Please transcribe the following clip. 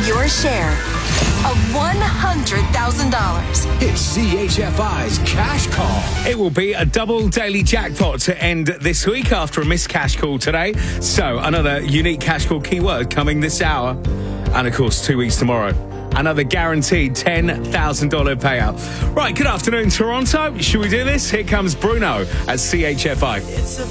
your share of $100,000. It's CHFI's Cash Call. It will be a double daily jackpot to end this week after a missed cash call today. So another unique cash call keyword coming this hour. And of course, 2 weeks tomorrow. Another guaranteed $10,000 payout. Right, good afternoon, Toronto. Should we do this? Here comes Bruno at CHFI. It's a